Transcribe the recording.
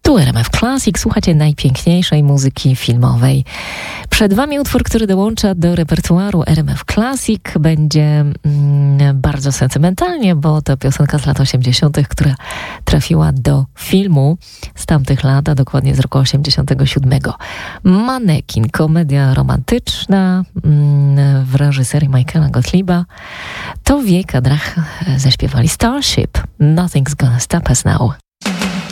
Tu RMF Classic, słuchacie najpiękniejszej muzyki filmowej. Przed wami utwór, który dołącza do repertuaru RMF Classic. Będzie bardzo sentymentalnie, bo to piosenka z lat 80., która trafiła do filmu z tamtych lat, a dokładnie z roku 87. Manekin, komedia romantyczna w reżyserii Michaela Gottlieba. To w jej kadrach zaśpiewali Starship. Nothing's Gonna Stop Us Now.